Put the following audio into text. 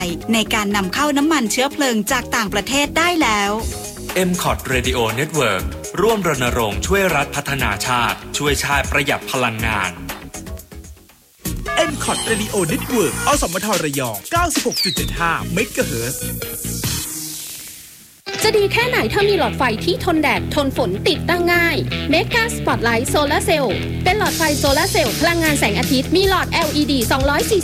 ในการนำเข้าน้ำมันเชื้อเพลิงจากต่างประเทศได้แล้ว MCOT Radio Network ร่วมรณรงค์ช่วยรัฐพัฒนาชาติช่วยชาติประหยัดพลังงาน MCOT Radio Network อสมทระยอง 96.75 เมกะเฮิรตซ์จะดีแค่ไหนถ้ามีหลอดไฟที่ทนแดดทนฝนติดตั้งง่าย Mega Spotlight Solar Cell เป็นหลอดไฟโซลาร์เซลล์พลังงานแสงอาทิตย์มีหลอด LED 240